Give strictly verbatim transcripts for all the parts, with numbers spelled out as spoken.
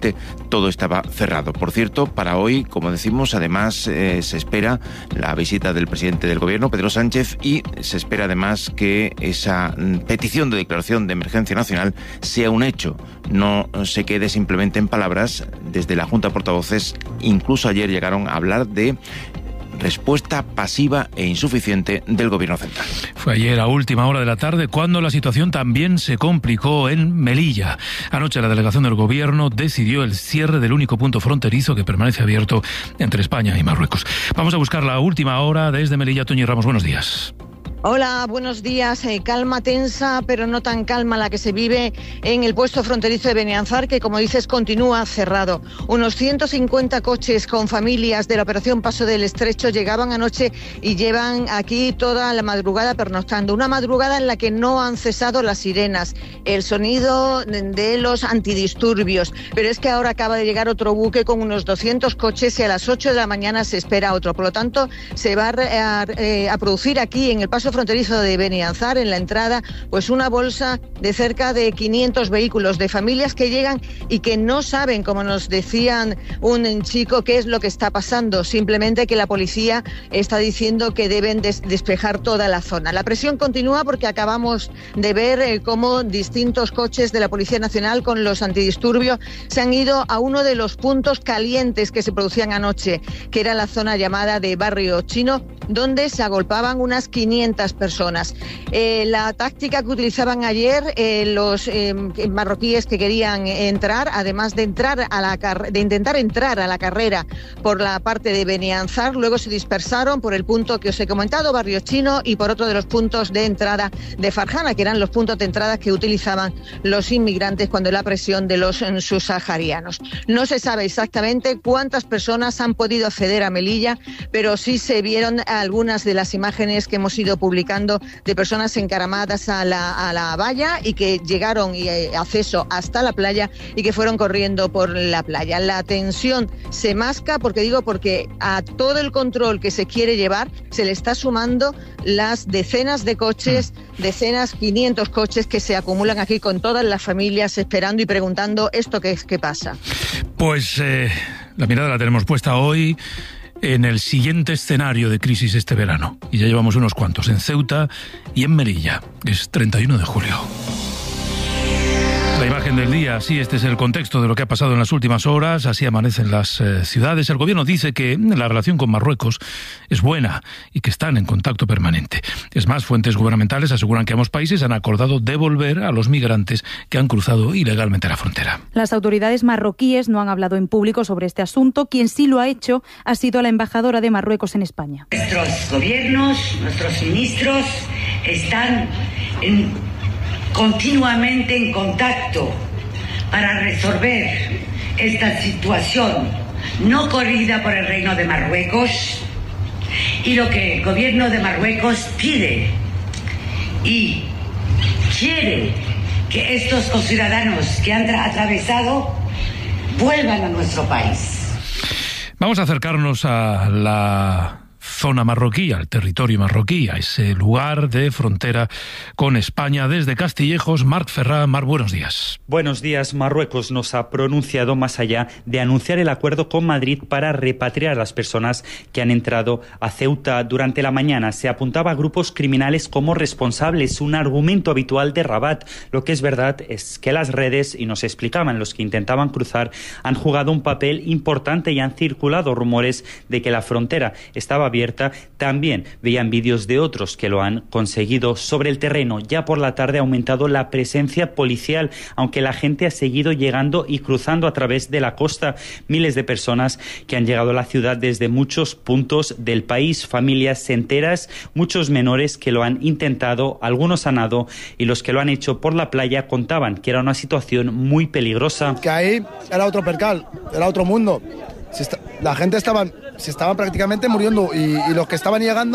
prácticamente todo estaba cerrado. Por cierto, para hoy, como decimos, además eh, se espera la visita del presidente del Gobierno, Pedro Sánchez, y se espera además que esa petición de declaración de emergencia nacional sea un hecho, no se quede simplemente en palabras. Desde la Junta de Portavoces, incluso ayer llegaron a hablar de respuesta pasiva e insuficiente del Gobierno central. Fue ayer a última hora de la tarde cuando la situación también se complicó en Melilla. Anoche la delegación del Gobierno decidió el cierre del único punto fronterizo que permanece abierto entre España y Marruecos. Vamos a buscar la última hora desde Melilla. Toñi Ramos, buenos días. Hola, buenos días. Eh, calma tensa, pero no tan calma la que se vive en el puesto fronterizo de Benianzar, que, como dices, continúa cerrado. Unos ciento cincuenta coches con familias de la operación Paso del Estrecho llegaban anoche y llevan aquí toda la madrugada pernoctando. Una madrugada en la que no han cesado las sirenas, el sonido de los antidisturbios. Pero es que ahora acaba de llegar otro buque con unos doscientos coches y a las ocho de la mañana se espera otro. Por lo tanto, se va a, a, a producir aquí en el paso fronterizo de Benianzar, en la entrada, pues una bolsa de cerca de quinientos vehículos de familias que llegan y que no saben, como nos decían un chico, qué es lo que está pasando. Simplemente que la policía está diciendo que deben des- despejar toda la zona. La presión continúa porque acabamos de ver eh, cómo distintos coches de la Policía Nacional con los antidisturbios se han ido a uno de los puntos calientes que se producían anoche, que era la zona llamada de Barrio Chino, donde se agolpaban unas quinientas personas. Eh, la táctica que utilizaban ayer eh, los eh, marroquíes que querían entrar, además de entrar a la car- de intentar entrar a la carrera por la parte de Benianzar, luego se dispersaron por el punto que os he comentado, Barrio Chino, y por otro de los puntos de entrada de Farjana, que eran los puntos de entrada que utilizaban los inmigrantes cuando la presión de los subsaharianos. No se sabe exactamente cuántas personas han podido acceder a Melilla, pero sí se vieron algunas de las imágenes que hemos ido publicando de personas encaramadas a la, a la valla y que llegaron y eh, acceso hasta la playa y que fueron corriendo por la playa. La tensión se masca, porque digo, porque a todo el control que se quiere llevar se le está sumando las decenas de coches, decenas, quinientos coches que se acumulan aquí con todas las familias esperando y preguntando esto qué es, qué pasa. Pues eh, la mirada la tenemos puesta hoy en el siguiente escenario de crisis este verano. Y ya llevamos unos cuantos, en Ceuta y en Melilla. Es treinta y uno de julio. La imagen del día, sí, este es el contexto de lo que ha pasado en las últimas horas, así amanecen las eh, ciudades. El gobierno dice que la relación con Marruecos es buena y que están en contacto permanente. Es más, fuentes gubernamentales aseguran que ambos países han acordado devolver a los migrantes que han cruzado ilegalmente la frontera. Las autoridades marroquíes no han hablado en público sobre este asunto. Quien sí lo ha hecho ha sido la embajadora de Marruecos en España. Nuestros gobiernos, nuestros ministros están en continuamente en contacto para resolver esta situación no corrida por el Reino de Marruecos, y lo que el gobierno de Marruecos pide y quiere que estos conciudadanos que han atravesado vuelvan a nuestro país. Vamos a acercarnos a la zona marroquí, al territorio marroquí, a ese lugar de frontera con España. Desde Castillejos, Marc Ferrá. Marc, buenos días. Buenos días. Marruecos nos ha pronunciado más allá de anunciar el acuerdo con Madrid para repatriar a las personas que han entrado a Ceuta. Durante la mañana se apuntaba a grupos criminales como responsables, un argumento habitual de Rabat. Lo que es verdad es que las redes, y nos explicaban los que intentaban cruzar, han jugado un papel importante y han circulado rumores de que la frontera estaba abierta. También veían vídeos de otros que lo han conseguido. Sobre el terreno, ya por la tarde ha aumentado la presencia policial, aunque la gente ha seguido llegando y cruzando a través de la costa. Miles de personas que han llegado a la ciudad desde muchos puntos del país, familias enteras, muchos menores que lo han intentado, algunos han nadado, y los que lo han hecho por la playa contaban que era una situación muy peligrosa. Que ahí era otro percal, era otro mundo. La gente estaba, se estaban prácticamente muriendo y, y los que estaban llegando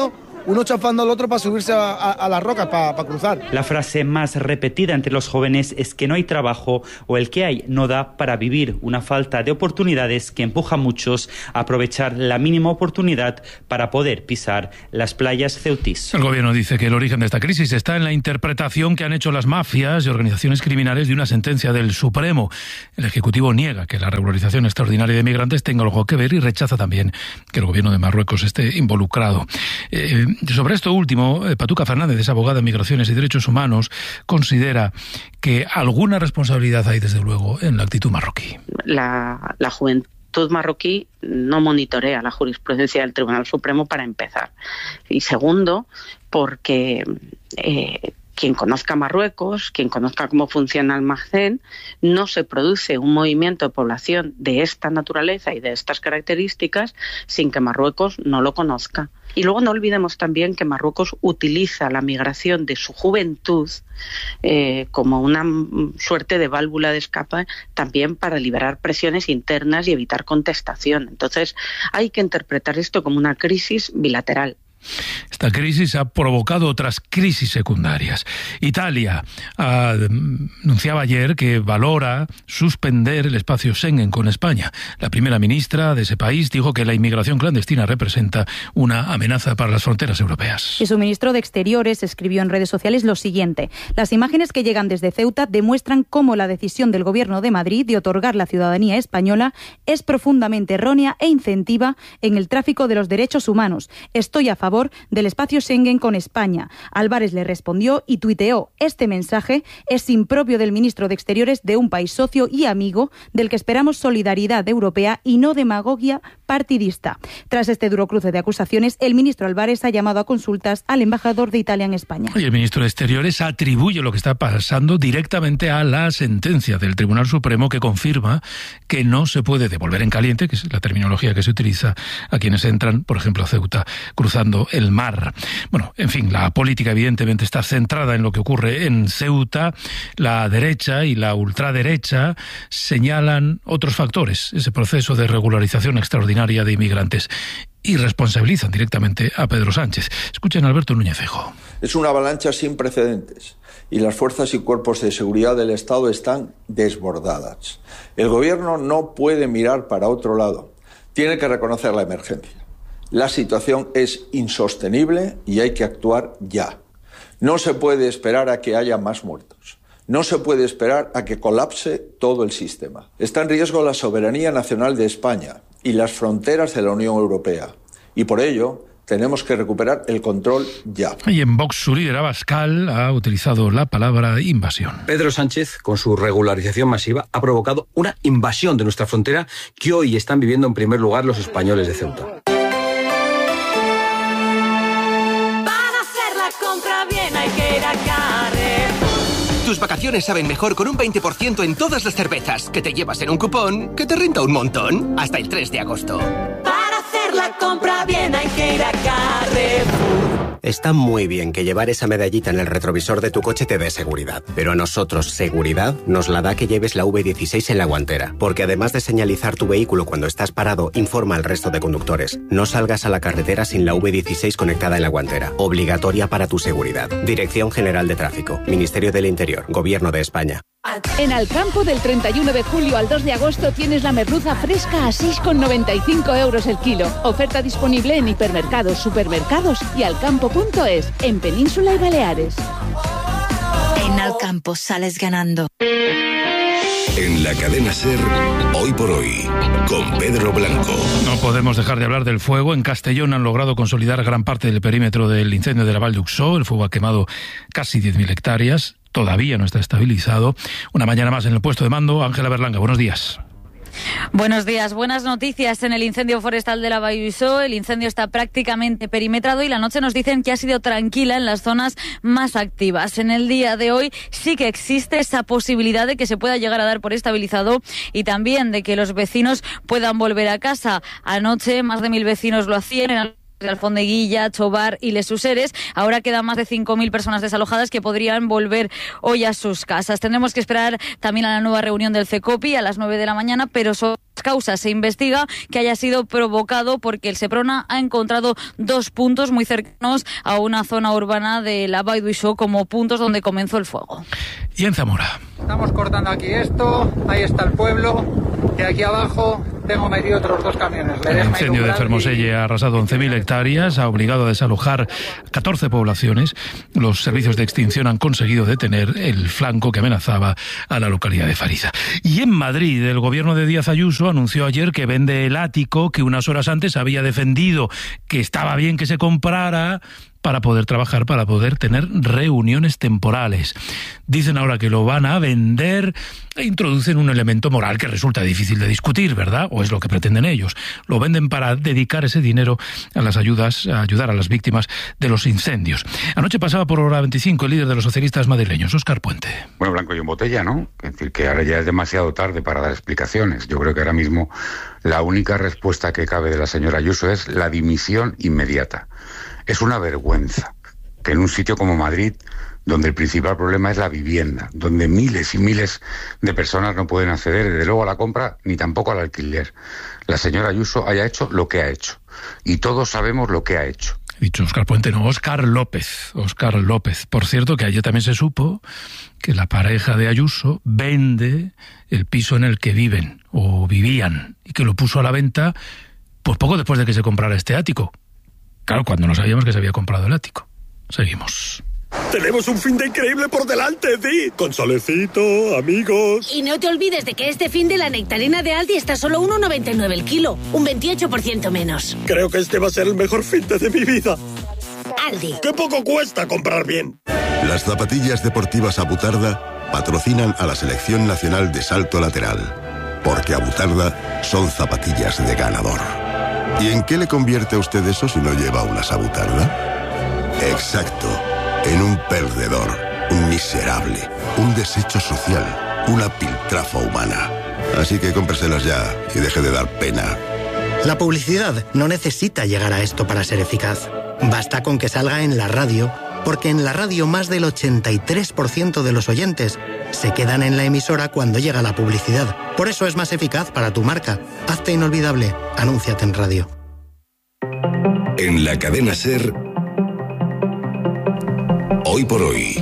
uno chafando al otro para subirse a, a, a las rocas, para, para cruzar. La frase más repetida entre los jóvenes es que no hay trabajo o el que hay no da para vivir, una falta de oportunidades que empuja a muchos a aprovechar la mínima oportunidad para poder pisar las playas ceutís. El gobierno dice que el origen de esta crisis está en la interpretación que han hecho las mafias y organizaciones criminales de una sentencia del Supremo. El Ejecutivo niega que la regularización extraordinaria de migrantes tenga algo que ver y rechaza también que el gobierno de Marruecos esté involucrado. Eh, sobre esto último, eh, Patuca Fernández, es abogada de Migraciones y Derechos Humanos, considera que alguna responsabilidad hay, desde luego, en la actitud marroquí. La, la juventud marroquí no monitorea la jurisprudencia del Tribunal Supremo, para empezar. Y segundo, porque eh, quien conozca Marruecos, quien conozca cómo funciona el Maghreb, no se produce un movimiento de población de esta naturaleza y de estas características sin que Marruecos no lo conozca. Y luego no olvidemos también que Marruecos utiliza la migración de su juventud eh, como una suerte de válvula de escape también para liberar presiones internas y evitar contestación. Entonces hay que interpretar esto como una crisis bilateral. Esta crisis ha provocado otras crisis secundarias. Italia ah, anunciaba ayer que valora suspender el espacio Schengen con España. La primera ministra de ese país dijo que la inmigración clandestina representa una amenaza para las fronteras europeas. Y su ministro de Exteriores escribió en redes sociales lo siguiente: las imágenes que llegan desde Ceuta demuestran cómo la decisión del Gobierno de Madrid de otorgar la ciudadanía española es profundamente errónea e incentiva en el tráfico de los derechos humanos. Estoy a favor del espacio Schengen con España. Álvarez le respondió y tuiteó: este mensaje es impropio del ministro de Exteriores de un país socio y amigo del que esperamos solidaridad europea y no demagogia partidista. Tras este duro cruce de acusaciones, el ministro Álvarez ha llamado a consultas al embajador de Italia en España. Y el ministro de Exteriores atribuye lo que está pasando directamente a la sentencia del Tribunal Supremo, que confirma que no se puede devolver en caliente, que es la terminología que se utiliza a quienes entran, por ejemplo, a Ceuta, cruzando el mar. Bueno, en fin, la política evidentemente está centrada en lo que ocurre en Ceuta. La derecha y la ultraderecha señalan otros factores, ese proceso de regularización extraordinaria de inmigrantes, y responsabilizan directamente a Pedro Sánchez. Escuchen a Alberto Núñez Feijóo. Es una avalancha sin precedentes y las fuerzas y cuerpos de seguridad del Estado están desbordadas. El gobierno no puede mirar para otro lado. Tiene que reconocer la emergencia. La situación es insostenible y hay que actuar ya. No se puede esperar a que haya más muertos. No se puede esperar a que colapse todo el sistema. Está en riesgo la soberanía nacional de España y las fronteras de la Unión Europea. Y por ello tenemos que recuperar el control ya. Y en Vox, su líder Abascal ha utilizado la palabra invasión. Pedro Sánchez, con su regularización masiva, ha provocado una invasión de nuestra frontera que hoy están viviendo en primer lugar los españoles de Ceuta. Tus vacaciones saben mejor con un veinte por ciento en todas las cervezas que te llevas en un cupón que te renta un montón hasta el tres de agosto. Para hacer la compra bien hay que ir a Carrefour. Está muy bien que llevar esa medallita en el retrovisor de tu coche te dé seguridad, pero a nosotros seguridad nos la da que lleves la V dieciséis en la guantera, porque además de señalizar tu vehículo cuando estás parado, informa al resto de conductores. No salgas a la carretera sin la V dieciséis conectada en la guantera, obligatoria para tu seguridad. Dirección General de Tráfico, Ministerio del Interior, Gobierno de España. En Alcampo, del treinta y uno de julio al dos de agosto, tienes la merluza fresca a seis con noventa y cinco euros el kilo. Oferta disponible en hipermercados, supermercados y alcampo punto es, en Península y Baleares. En Alcampo sales ganando. En la cadena SER, Hoy por Hoy, con Pedro Blanco. No podemos dejar de hablar del fuego. En Castellón han logrado consolidar gran parte del perímetro del incendio de la Vall d'Uxó. El fuego ha quemado casi diez mil hectáreas. Todavía no está estabilizado. Una mañana más en el puesto de mando. Ángela Berlanga, buenos días. Buenos días, buenas noticias en el incendio forestal de la Vall d'Uxó. El incendio está prácticamente perimetrado y la noche nos dicen que ha sido tranquila en las zonas más activas. En el día de hoy sí que existe esa posibilidad de que se pueda llegar a dar por estabilizado y también de que los vecinos puedan volver a casa. Anoche más de mil vecinos lo hacían en de Alfondeguilla, Chobar y Les Useres. Ahora quedan más de cinco mil personas desalojadas que podrían volver hoy a sus casas. Tendremos que esperar también a la nueva reunión del CECOPI a las nueve de la mañana, pero sobre las causas se investiga que haya sido provocado porque el Seprona ha encontrado dos puntos muy cercanos a una zona urbana de la Vall d'Uixó como puntos donde comenzó el fuego. Y en Zamora. Estamos cortando aquí esto, ahí está el pueblo, y aquí abajo tengo metido otros dos camiones. El incendio de Fermoselle ha arrasado once mil hectáreas, ha obligado a desalojar catorce poblaciones. Los servicios de extinción han conseguido detener el flanco que amenazaba a la localidad de Fariza. Y en Madrid, el gobierno de Díaz Ayuso anunció ayer que vende el ático que unas horas antes había defendido que estaba bien que se comprara para poder trabajar, para poder tener reuniones temporales. Dicen ahora que lo van a vender e introducen un elemento moral que resulta difícil de discutir, ¿verdad? O es lo que pretenden ellos. Lo venden para dedicar ese dinero a las ayudas, a ayudar a las víctimas de los incendios. Anoche pasaba por Hora veinticinco el líder de los socialistas madrileños, Óscar Puente. Bueno, blanco y en botella, ¿no? Es decir, que ahora ya es demasiado tarde para dar explicaciones. Yo creo que ahora mismo la única respuesta que cabe de la señora Ayuso es la dimisión inmediata. Es una vergüenza que en un sitio como Madrid, donde el principal problema es la vivienda, donde miles y miles de personas no pueden acceder desde luego a la compra ni tampoco al alquiler, la señora Ayuso haya hecho lo que ha hecho. Y todos sabemos lo que ha hecho. He dicho Óscar Puente, no, Óscar López. Óscar López. Por cierto, que ayer también se supo que la pareja de Ayuso vende el piso en el que viven o vivían y que lo puso a la venta pues poco después de que se comprara este ático. Claro, cuando no sabíamos que se había comprado el ático. Seguimos. Tenemos un fin de increíble por delante, Di. Con solecito, amigos. Y no te olvides de que este fin de la nectarina de Aldi está solo uno noventa y nueve el kilo. Un veintiocho por ciento menos. Creo que este va a ser el mejor fin de mi vida. Aldi. ¡Qué poco cuesta comprar bien! Las zapatillas deportivas Abutarda patrocinan a la Selección Nacional de Salto Lateral. Porque Abutarda son zapatillas de ganador. ¿Y en qué le convierte a usted eso si no lleva una Abutarda? Exacto, en un perdedor, un miserable, un desecho social, una piltrafa humana. Así que cómpreselas ya y deje de dar pena. La publicidad no necesita llegar a esto para ser eficaz. Basta con que salga en la radio, porque en la radio más del ochenta y tres por ciento de los oyentes se quedan en la emisora cuando llega la publicidad. Por eso es más eficaz para tu marca. Hazte inolvidable. Anúnciate en radio. En la cadena SER, Hoy por Hoy,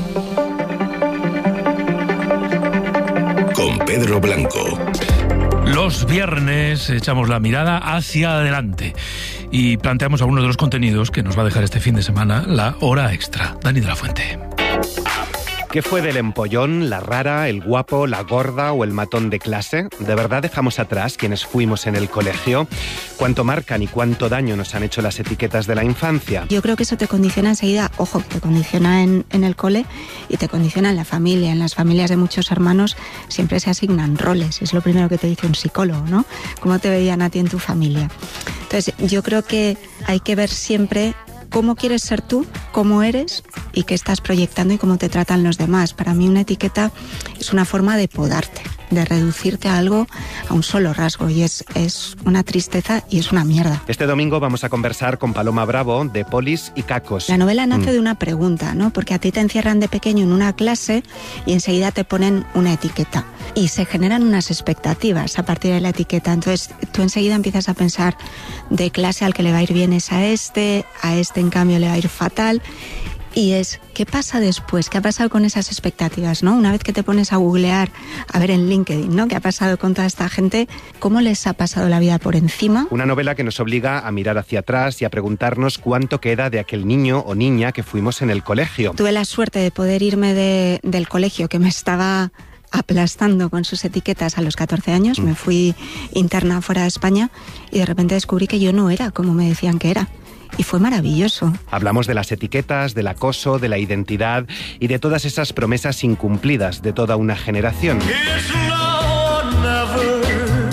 con Pedro Blanco. Los viernes echamos la mirada hacia adelante y planteamos algunos de los contenidos que nos va a dejar este fin de semana la hora extra. Dani de la Fuente. ¿Qué fue del empollón, la rara, el guapo, la gorda o el matón de clase? ¿De verdad dejamos atrás quienes fuimos en el colegio? ¿Cuánto marcan y cuánto daño nos han hecho las etiquetas de la infancia? Yo creo que eso te condiciona enseguida, ojo, te condiciona en, en el cole y te condiciona en la familia. En las familias de muchos hermanos siempre se asignan roles, es lo primero que te dice un psicólogo, ¿no? ¿Cómo te veían a ti en tu familia? Entonces, yo creo que hay que ver siempre cómo quieres ser tú, cómo eres y qué estás proyectando y cómo te tratan los demás. Para mí una etiqueta es una forma de podarte, de reducirte a algo, a un solo rasgo, y es, es una tristeza y es una mierda. Este domingo vamos a conversar con Paloma Bravo de Polis y Cacos. La novela nace mm. de una pregunta, ¿no? Porque a ti te encierran de pequeño en una clase y enseguida te ponen una etiqueta y se generan unas expectativas a partir de la etiqueta. Entonces tú enseguida empiezas a pensar, de clase al que le va a ir bien es a este, a este en cambio le va a ir fatal. Y es, ¿qué pasa después? ¿Qué ha pasado con esas expectativas, no? Una vez que te pones a googlear, a ver en LinkedIn, ¿no? ¿Qué ha pasado con toda esta gente? ¿Cómo les ha pasado la vida por encima? Una novela que nos obliga a mirar hacia atrás y a preguntarnos cuánto queda de aquel niño o niña que fuimos en el colegio. Tuve la suerte de poder irme de, del colegio que me estaba aplastando con sus etiquetas a los catorce años. Mm. Me fui interna fuera de España y de repente descubrí que yo no era como me decían que era. Y fue maravilloso. Hablamos de las etiquetas, del acoso, de la identidad y de todas esas promesas incumplidas de toda una generación.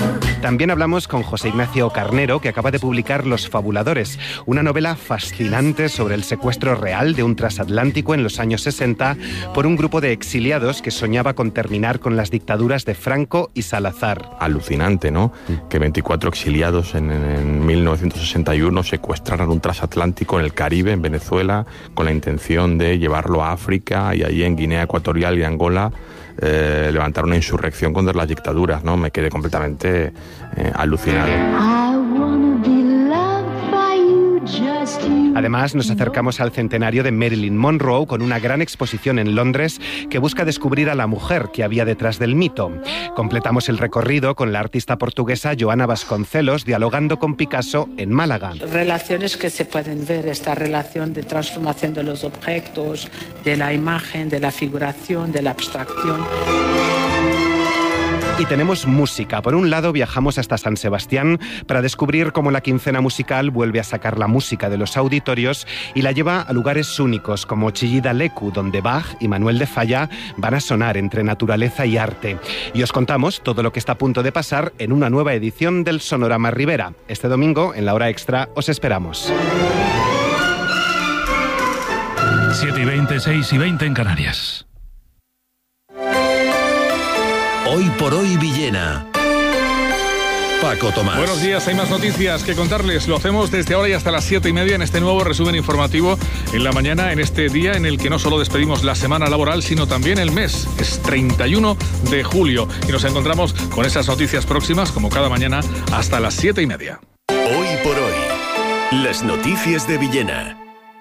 También hablamos con José Ignacio Carnero, que acaba de publicar Los Fabuladores, una novela fascinante sobre el secuestro real de un transatlántico en los años sesenta por un grupo de exiliados que soñaba con terminar con las dictaduras de Franco y Salazar. Alucinante, ¿no? Que veinticuatro exiliados en, en mil novecientos sesenta y uno secuestraran un transatlántico en el Caribe, en Venezuela, con la intención de llevarlo a África, y allí en Guinea Ecuatorial y Angola eh, levantar una insurrección contra las dictaduras, ¿no? Me quedé completamente eh, alucinado. Además, nos acercamos al centenario de Marilyn Monroe con una gran exposición en Londres que busca descubrir a la mujer que había detrás del mito. Completamos el recorrido con la artista portuguesa Joana Vasconcelos dialogando con Picasso en Málaga. Relaciones que se pueden ver, esta relación de transformación de los objetos, de la imagen, de la figuración, de la abstracción. Y tenemos música. Por un lado, viajamos hasta San Sebastián para descubrir cómo la quincena musical vuelve a sacar la música de los auditorios y la lleva a lugares únicos como Chillida Leku, donde Bach y Manuel de Falla van a sonar entre naturaleza y arte. Y os contamos todo lo que está a punto de pasar en una nueva edición del Sonorama Ribera. Este domingo, en la hora extra, os esperamos. siete y veinte, seis y veinte en Canarias. Hoy por hoy Villena. Paco Tomás. Buenos días, hay más noticias que contarles. Lo hacemos desde ahora y hasta las siete y media en este nuevo resumen informativo en la mañana, en este día en el que no solo despedimos la semana laboral, sino también el mes. Es treinta y uno de julio y nos encontramos con esas noticias próximas, como cada mañana, hasta las siete y media. Hoy por hoy, las noticias de Villena.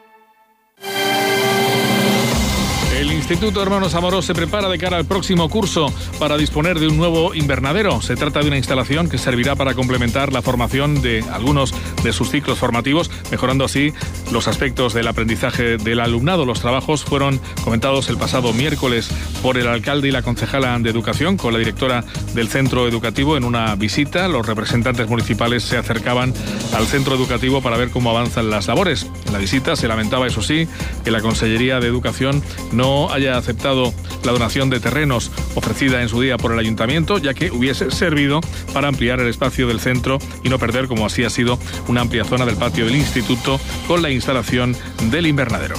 El Instituto Hermanos Amorós se prepara de cara al próximo curso para disponer de un nuevo invernadero. Se trata de una instalación que servirá para complementar la formación de algunos de sus ciclos formativos, mejorando así los aspectos del aprendizaje del alumnado. Los trabajos fueron comentados el pasado miércoles por el alcalde y la concejala de Educación con la directora del centro educativo en una visita. Los representantes municipales se acercaban al centro educativo para ver cómo avanzan las labores. En la visita se lamentaba, eso sí, que la Consellería de Educación no haya aceptado la donación de terrenos ofrecida en su día por el ayuntamiento, ya que hubiese servido para ampliar el espacio del centro y no perder, como así ha sido, una amplia zona del patio del instituto con la instalación del invernadero.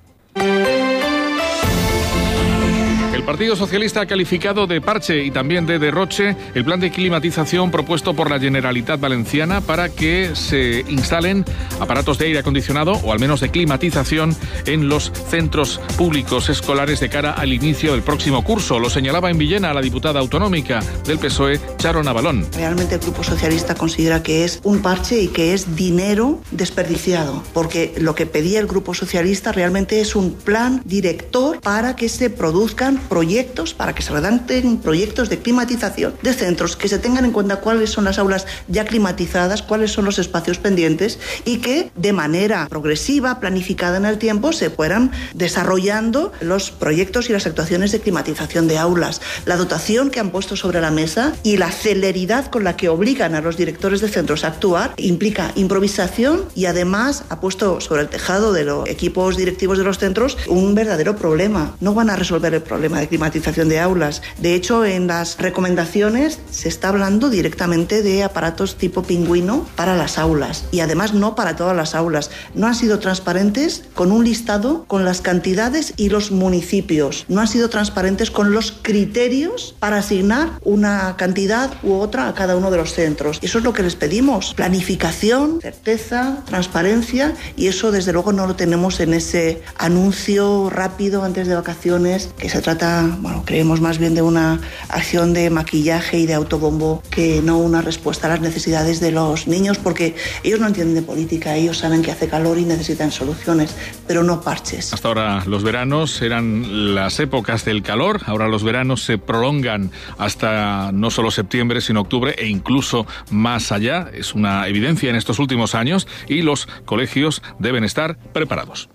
El Partido Socialista ha calificado de parche y también de derroche el plan de climatización propuesto por la Generalitat Valenciana para que se instalen aparatos de aire acondicionado o al menos de climatización en los centros públicos escolares de cara al inicio del próximo curso. Lo señalaba en Villena la diputada autonómica del P S O E, Charo Navalón. Realmente el Grupo Socialista considera que es un parche y que es dinero desperdiciado, porque lo que pedía el Grupo Socialista realmente es un plan director para que se produzcan proyectos, para que se redacten proyectos de climatización de centros, que se tengan en cuenta cuáles son las aulas ya climatizadas, cuáles son los espacios pendientes y que de manera progresiva, planificada en el tiempo, se fueran desarrollando los proyectos y las actuaciones de climatización de aulas. La dotación que han puesto sobre la mesa y la celeridad con la que obligan a los directores de centros a actuar implica improvisación y además ha puesto sobre el tejado de los equipos directivos de los centros un verdadero problema. No van a resolver el problema de climatización de aulas. De hecho, en las recomendaciones se está hablando directamente de aparatos tipo pingüino para las aulas y además no para todas las aulas. No han sido transparentes con un listado con las cantidades y los municipios. No han sido transparentes con los criterios para asignar una cantidad u otra a cada uno de los centros. Eso es lo que les pedimos. Planificación, certeza, transparencia, y eso desde luego no lo tenemos en ese anuncio rápido antes de vacaciones, que se trata, bueno, creemos más bien de una acción de maquillaje y de autobombo que no una respuesta a las necesidades de los niños, porque ellos no entienden de política, ellos saben que hace calor y necesitan soluciones, pero no parches. Hasta ahora los veranos eran las épocas del calor, ahora los veranos se prolongan hasta no solo septiembre, sino octubre e incluso más allá. Es una evidencia en estos últimos años y los colegios deben estar preparados.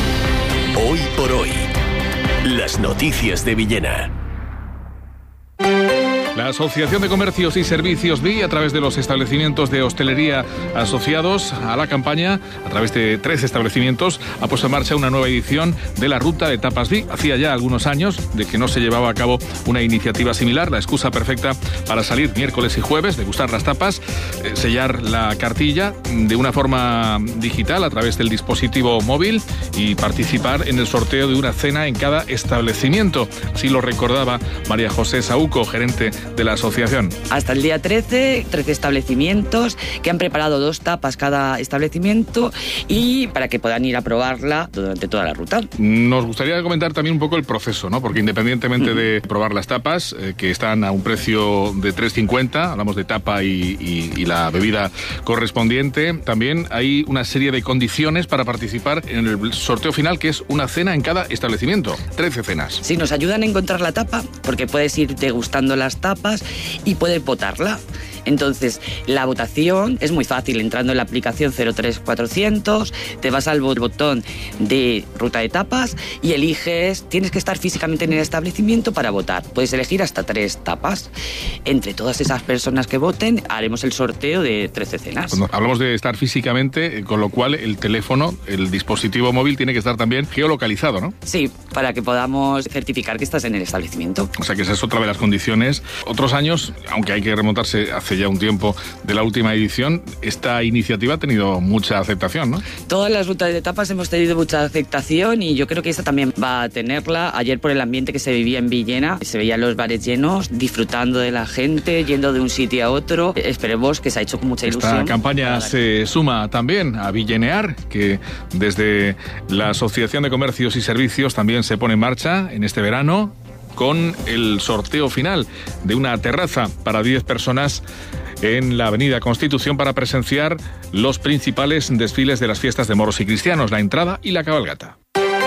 Hoy por hoy, las noticias de Villena. La Asociación de Comercios y Servicios B I, a través de los establecimientos de hostelería asociados a la campaña, a través de trece establecimientos, ha puesto en marcha una nueva edición de la Ruta de Tapas B I. Hacía ya algunos años de que no se llevaba a cabo una iniciativa similar, la excusa perfecta para salir miércoles y jueves, degustar las tapas, eh, sellar la cartilla de una forma digital a través del dispositivo móvil y participar en el sorteo de una cena en cada establecimiento. Así lo recordaba María José Saúco, gerente de la asociación. Hasta el día trece, trece establecimientos que han preparado dos tapas cada establecimiento y para que puedan ir a probarla durante toda la ruta. Nos gustaría comentar también un poco el proceso, ¿no? Porque independientemente de probar las tapas, eh, que están a un precio de tres cincuenta, hablamos de tapa y, y, y la bebida correspondiente, también hay una serie de condiciones para participar en el sorteo final, que es una cena en cada establecimiento, trece cenas. Sí, nos ayudan a encontrar la tapa, porque puedes ir degustando las tapas y puedes votarla. Entonces, la votación es muy fácil. Entrando en la aplicación cero tres cuatrocientos, te vas al botón de ruta de tapas y eliges, tienes que estar físicamente en el establecimiento para votar. Puedes elegir hasta tres tapas. Entre todas esas personas que voten, haremos el sorteo de trece cenas. Cuando hablamos de estar físicamente, con lo cual el teléfono, el dispositivo móvil tiene que estar también geolocalizado, ¿no? Sí, para que podamos certificar que estás en el establecimiento. O sea que esa es otra de las condiciones. Otros años, aunque hay que remontarse hace ya un tiempo de la última edición, esta iniciativa ha tenido mucha aceptación, ¿no? Todas las rutas de tapas hemos tenido mucha aceptación y yo creo que esta también va a tenerla. Ayer, por el ambiente que se vivía en Villena, se veían los bares llenos, disfrutando de la gente, yendo de un sitio a otro. Esperemos que se ha hecho con mucha ilusión. Esta campaña se suma también a Villenear, que desde la Asociación de Comercios y Servicios también se pone en marcha en este verano, con el sorteo final de una terraza para diez personas en la Avenida Constitución para presenciar los principales desfiles de las fiestas de moros y cristianos, la entrada y la cabalgata.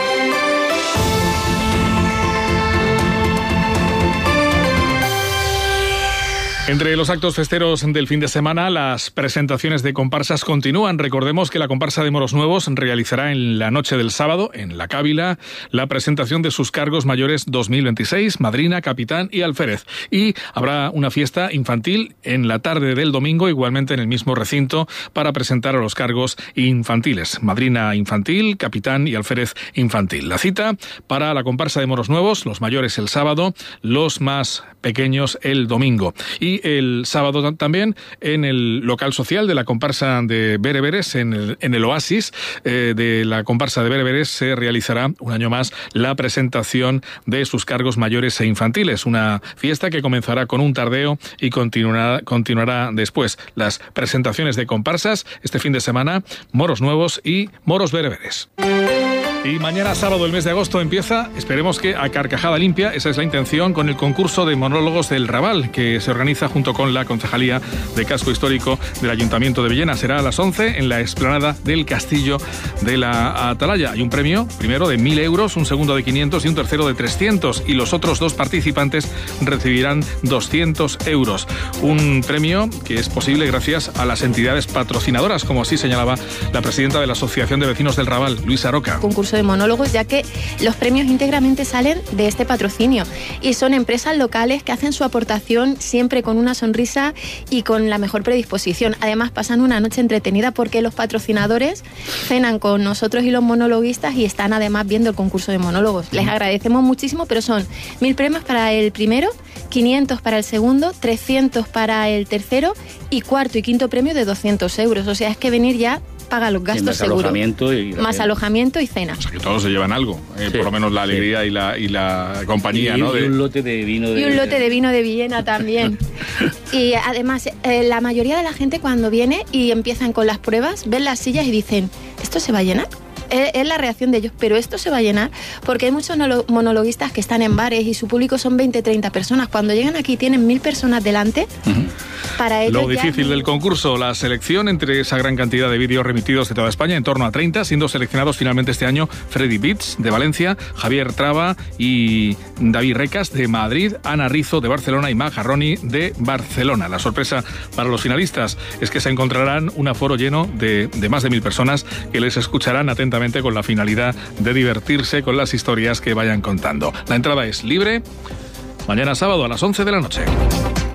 Entre los actos festeros del fin de semana, las presentaciones de comparsas continúan. Recordemos que la comparsa de Moros Nuevos realizará en la noche del sábado, en la Cávila, la presentación de sus cargos mayores dos mil veintiséis, madrina, capitán y alférez. Y habrá una fiesta infantil en la tarde del domingo, igualmente en el mismo recinto, para presentar a los cargos infantiles. Madrina infantil, capitán y alférez infantil. La cita para la comparsa de Moros Nuevos, los mayores el sábado, los más pequeños el domingo. Y el sábado también en el local social de la comparsa de Bereberes, en el, en el Oasis eh, de la comparsa de Bereberes, se realizará un año más la presentación de sus cargos mayores e infantiles. Una fiesta que comenzará con un tardeo y continuará, continuará después. Las presentaciones de comparsas este fin de semana, Moros Nuevos y Moros Bereberes. Y mañana sábado del mes de agosto empieza, esperemos que a carcajada limpia, esa es la intención, con el concurso de monólogos del Raval, que se organiza junto con la Concejalía de Casco Histórico del Ayuntamiento de Villena. Será a las once en la explanada del Castillo de la Atalaya. Hay un premio, primero de mil euros, un segundo de quinientos y un tercero de trescientos. Y los otros dos participantes recibirán doscientos euros. Un premio que es posible gracias a las entidades patrocinadoras, como así señalaba la presidenta de la Asociación de Vecinos del Raval, Luisa Roca. Concurso de monólogos, ya que los premios íntegramente salen de este patrocinio y son empresas locales que hacen su aportación siempre con una sonrisa y con la mejor predisposición. Además pasan una noche entretenida porque los patrocinadores cenan con nosotros y los monologuistas y están además viendo el concurso de monólogos. Les agradecemos muchísimo, pero son mil premios para el primero, quinientos para el segundo, trescientos para el tercero y cuarto y quinto premio de doscientos euros. O sea, es que venir ya paga los gastos, más seguro. Alojamiento y más alojamiento y cena. O sea, que todos se llevan algo, eh, sí, por lo menos la alegría sí. y, la, y la compañía, y, ¿no? Y de... un lote de vino de... Y un lote de vino de Villena también. Y además, eh, la mayoría de la gente cuando viene y empiezan con las pruebas, ven las sillas y dicen, ¿esto se va a llenar? Es la reacción de ellos, pero esto se va a llenar porque hay muchos monologuistas que están en bares y su público son veinte, treinta personas. Cuando llegan aquí tienen mil personas delante. Uh-huh. Para ellos Lo difícil ya... del concurso, la selección entre esa gran cantidad de vídeos remitidos de toda España, en torno a treinta, siendo seleccionados finalmente este año Freddy Beats de Valencia, Javier Traba y David Recas de Madrid, Ana Rizo de Barcelona y Maja Roni de Barcelona. La sorpresa para los finalistas es que se encontrarán un aforo lleno de, de más de mil personas que les escucharán atentamente con la finalidad de divertirse con las historias que vayan contando. La entrada es libre, mañana sábado a las once de la noche.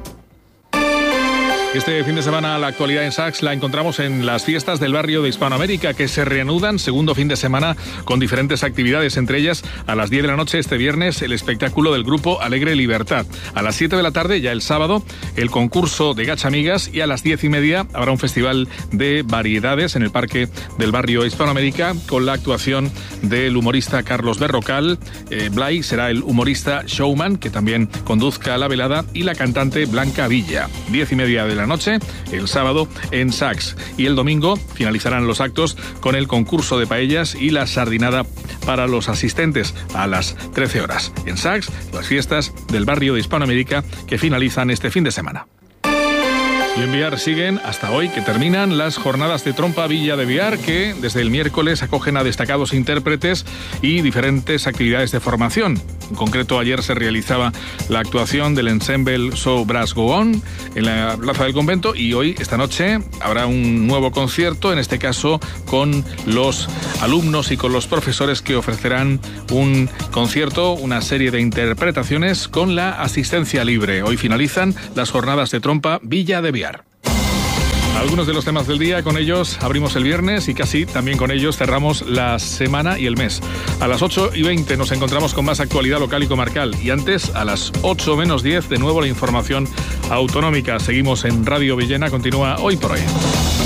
Este fin de semana la actualidad en Saks la encontramos en las fiestas del barrio de Hispanoamérica, que se reanudan segundo fin de semana con diferentes actividades, entre ellas a las diez de la noche este viernes el espectáculo del grupo Alegre Libertad. A las siete de la tarde, ya el sábado, el concurso de Gachamigas, y a las diez y media habrá un festival de variedades en el parque del barrio Hispanoamérica con la actuación del humorista Carlos Berrocal. Eh, Blay será el humorista showman que también conduzca la velada, y la cantante Blanca Villa. Diez y media de la noche, el sábado en Saks, y el domingo finalizarán los actos con el concurso de paellas y la sardinada para los asistentes a las trece horas. En Saks, las fiestas del barrio de Hispanoamérica que finalizan este fin de semana. Y en Biar siguen hasta hoy, que terminan las jornadas de trompa Villa de Biar, que desde el miércoles acogen a destacados intérpretes y diferentes actividades de formación. En concreto, ayer se realizaba la actuación del ensemble So Brass Go On en la Plaza del Convento, y hoy, esta noche, habrá un nuevo concierto, en este caso con los alumnos y con los profesores, que ofrecerán un concierto, una serie de interpretaciones con la asistencia libre. Hoy finalizan las jornadas de trompa Villa de Biar. Algunos de los temas del día, con ellos abrimos el viernes y casi también con ellos cerramos la semana y el mes. A las ocho y veinte nos encontramos con más actualidad local y comarcal, y antes, a las ocho menos diez, de nuevo la información autonómica. Seguimos en Radio Villena, continúa Hoy por Hoy.